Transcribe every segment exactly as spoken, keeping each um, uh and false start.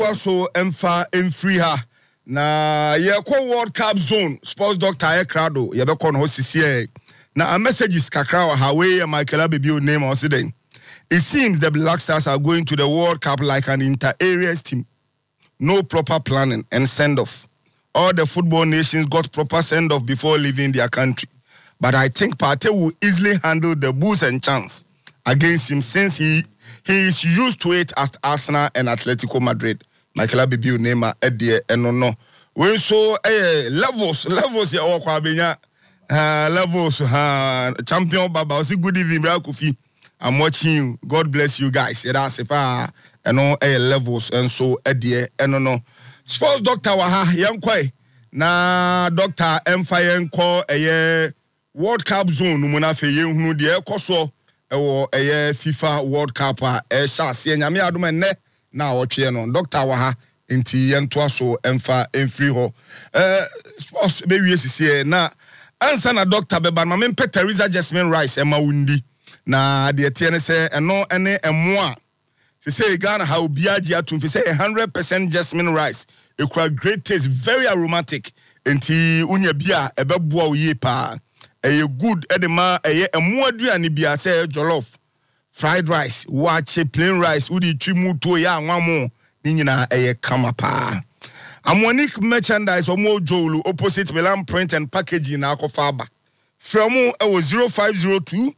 So emfa emfree ha na ye ko World Cup zone sports doctor e krado ye be ko no sisi na a messages kakra wa ha we Michael Abibio name or den. It seems the Black Stars are going to the World Cup like an inter-areas team. No proper planning and send-off. All the football nations got proper send-off before leaving their country. But I think Partey will easily handle the boost and chance against him since he he is used to it at Arsenal and Atletico Madrid. Michael Abibio Neymar Eddie Enono. When so eh levels levels ya okwa benya uh, levels uh, champion baba say good evening bra Kofi. I'm watching you. God bless you guys. It has a eno eh levels and so Eddie Enono. Sports doctor waha yankwai na doctor Empire call a World Cup zone numuna fe yenhunu de ekoso ewo eye FIFA World Cup a e hyase nyame adom enne na wotwe no doctor waha enti yento aso emfa emfree ho eh sports be wie sisi na ansa na doctor beba ma mempe Teresa Jasmine Rice ema wundi na de tie ne se eno ene emo a se say Ghana ha obi agi atum fi say one hundred percent Jasmine Rice e kwa great taste, very aromatic enti unya bia ebeboa oye pa a good edema a emo aduane bia say jollof fried rice wache plain rice udi trimu to ya nwamo ni nyina eye kama pa Amonic merchandise omo jolu opposite Milan Print and Packaging na akofaba from e was zero five zero two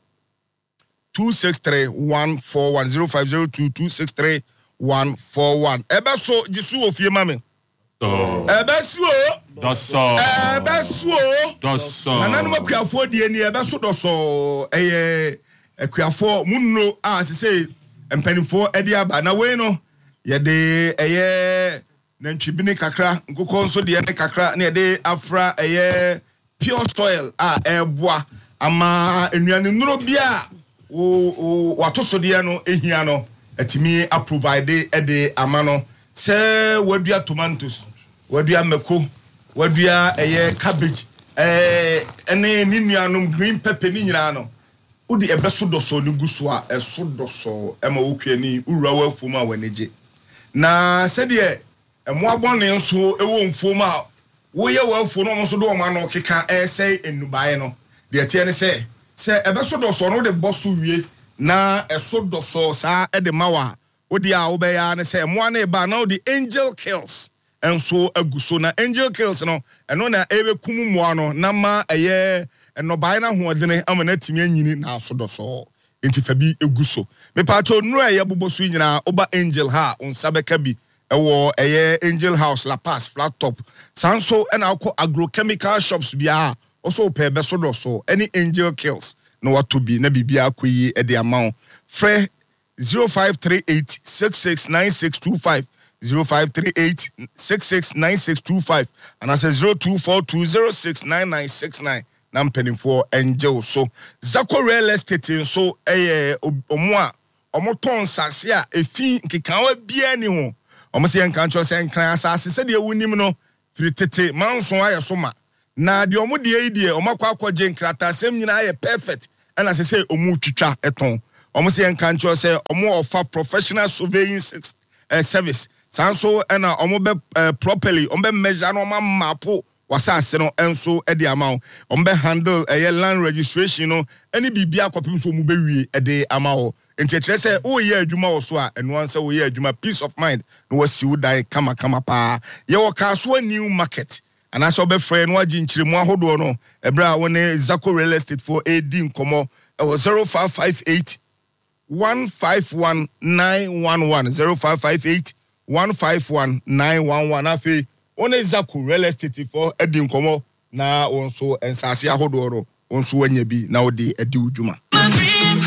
two six three one four one zero five zero two two six three one four one ebe so jisu ofie mame so ebe so doso ebe so doso ananu makuafo die ni ebe so doso eye akuafo munno a se say empanifo edi aba na we no ye de eye nantwibini kakra nkoko nso de ne kakra na ye de afra eye pure soil a eboa ama enuane nuro bia o watoso de no ehia no atimi a provide ede amano se wadua tomatoes wadua meko wadua eye cabbage eh ene ninuanom green pepper ni nyina no udi ebeso doso ni guso a eso doso ema wokweni urura wafuma waneje na se de emo abone nso ewo mfuma woye wafu no nso do ma no keka ese enubae no de tie ne se se ebeso doso no de boso wie na eso doso sa ede mawa odi a obeya ne se emo na eba na odi angel kills enso aguso na angel kills no eno na ebe kumu mo no na ma eye eno bai na hoodene amana timi anyini na asodoso enti fabi eguso me pacho nura ye boboso nyina oba angel ha unsabeka bi ewo eye Angel House La Paz flat top sanso ena akọ agrochemical shops bia also pe beso doso any angel kills no what to be na bibia akoyi e de amount free zero five three eight six six nine six two five zero five three eight six six nine six two five and I say zero two four two zero six nine nine six nine nam penning for angel so Zako real estate so eh omo a omo ton sase a efi nkekawa bia ni ho omo se enkan cho se enkran asase se de wunim no firi tete manso aye so ma na de omo de yi de omo akwa akwaje nkrata sem nyina aye perfect and se se omo twitwa eton omo se enkan cho se omo offer professional surveying service sanso na omo be properly omo be measure no ma mapo wasase no enso e de amount omo be handle eh land registration no any bibia kwapim so omo be wie e de amount enti kire se o ye adwuma wo so a eno ansa wo ye adwuma peace of mind no wasi wo dai kama kama pa ye wo ka so new market ana so be frɛ no agi nkyiremu ahodo no ebra wo ne Zako real estate for ad nkomo e wo zero five five eight one five one nine one one zero five five eight one five one nine one one afi wo ne Zako real estate for ad nkomo na won so ensase ahodo no won so wanya bi na wo de adi udwuma.